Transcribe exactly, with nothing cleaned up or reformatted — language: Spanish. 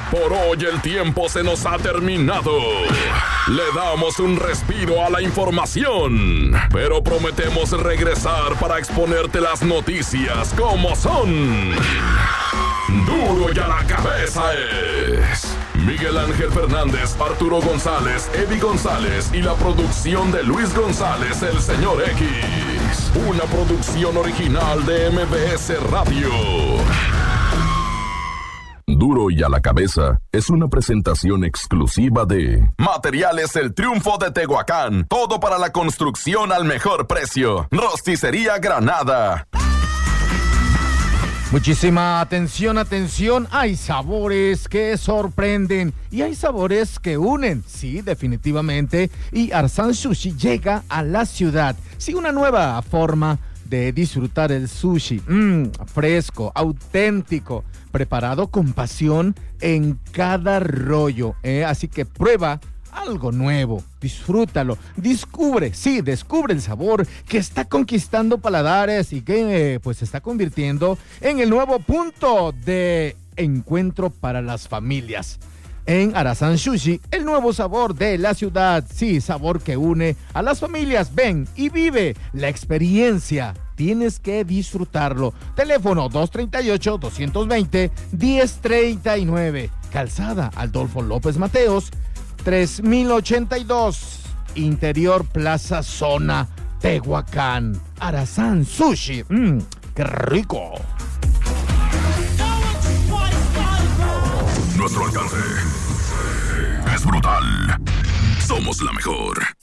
Por hoy el tiempo se nos ha terminado. Le damos un respiro a la información, pero prometemos regresar para exponerte las noticias como son. Duro y a la cabeza es Miguel Ángel Fernández, Arturo González, Eddie González y la producción de Luis González, el señor X. Una producción original de M B S Radio. Duro y a la cabeza es una presentación exclusiva de Materiales El Triunfo de Tehuacán. Todo para la construcción al mejor precio. Rosticería Granada. Muchísima atención, atención. Hay sabores que sorprenden y hay sabores que unen. Sí, definitivamente. Y Arsan Sushi llega a la ciudad. Sí, una nueva forma de disfrutar el sushi. Mmm, fresco, auténtico, preparado con pasión en cada rollo. ¿eh? Así que prueba algo nuevo, disfrútalo, descubre, sí, descubre el sabor que está conquistando paladares y que eh, pues se está convirtiendo en el nuevo punto de encuentro para las familias. En Arsan Sushi, el nuevo sabor de la ciudad, sí, sabor que une a las familias. Ven y vive la experiencia. Tienes que disfrutarlo. Teléfono dos tres ocho, dos dos cero, uno cero tres nueve. Calzada Adolfo López Mateos, tres mil ochenta y dos. Interior Plaza Zona, Tehuacán. Arsan Sushi. Mmm, qué rico. Nuestro alcance es brutal. Somos la mejor.